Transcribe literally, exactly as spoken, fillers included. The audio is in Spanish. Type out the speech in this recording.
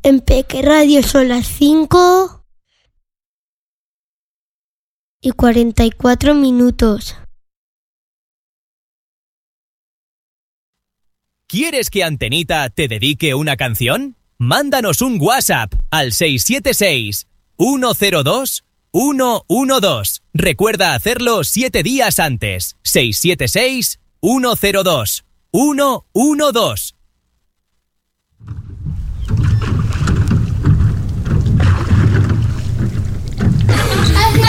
En Peque Radio son las cinco y cuarenta y cuatro minutos. ¿Quieres que Antenita te dedique una canción? Mándanos un WhatsApp al seis siete seis, uno cero dos, uno uno dos. Recuerda hacerlo siete días antes. seis siete seis, uno cero dos, uno uno dos.